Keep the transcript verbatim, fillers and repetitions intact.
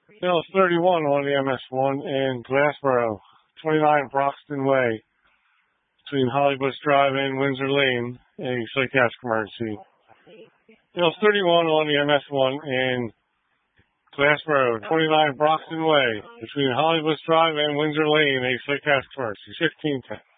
Hills thirty-one on the M S one in Glassboro, twenty-nine Broxton Way, between Hollybush Drive and Windsor Lane, a psychiatric emergency. Hills thirty-one on the M S one in Glassboro, twenty-nine Broxton Way, between Hollybush Drive and Windsor Lane, a psychiatric emergency, fifteen ten.